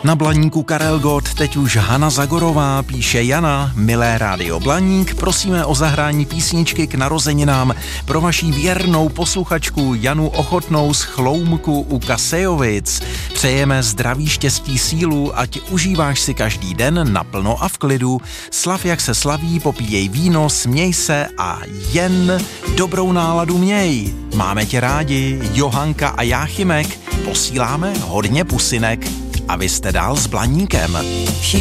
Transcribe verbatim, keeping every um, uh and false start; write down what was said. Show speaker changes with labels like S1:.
S1: Na Blaníku Karel Gott, teď už Hana Zagorová, píše Jana: milé rádio Blaník, prosíme o zahrání písničky k narozeninám pro vaší věrnou posluchačku Janu Ochotnou z Chloumku u Kasejovic. Přejeme zdraví, štěstí, sílu, ať užíváš si každý den naplno a v klidu. Slav jak se slaví, popíjej víno, směj se a jen dobrou náladu měj. Máme tě rádi, Johanka a Jáchymek, posíláme hodně pusinek. A vy jste dál s Blaníkem.